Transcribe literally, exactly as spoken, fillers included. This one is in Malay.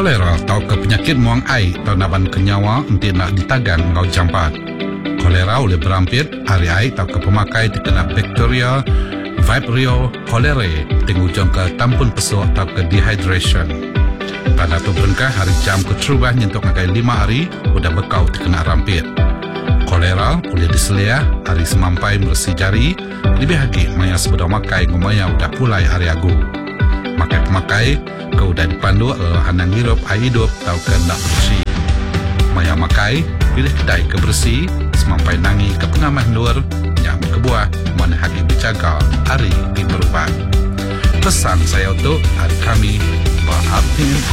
Kolera atau ke penyakit muang air atau naban kenyawa untuk nak ditagan ngau jampat. Kolera oleh berampit hari air atau ke pemakai terkena bakteria Vibrio cholerae tingujung ke tampun pesuk atau ke dehydration. Pada tu berengkah hari jam keterubah nyentuk ngakai lima hari udah bekau terkena rampit. Kolera boleh diselia hari semampai bersih jari lebih lagi maya sebeda makai ngomaya udah pulai hari agu. Makai pemakai kau udah dipandu uh, hanang hirup air hidup atau ke nak bersih. Maya makai pilih kedai kebersih semampai nangi ke pengamah luar yang kebuah mana hati dijaga hari di berubah. Pesan saya untuk hari kami berarti